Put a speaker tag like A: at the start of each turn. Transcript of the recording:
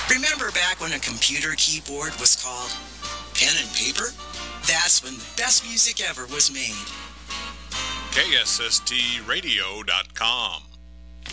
A: Remember back when a computer keyboard was called pen and paper? That's when the best music ever was made.
B: KSSTradio.com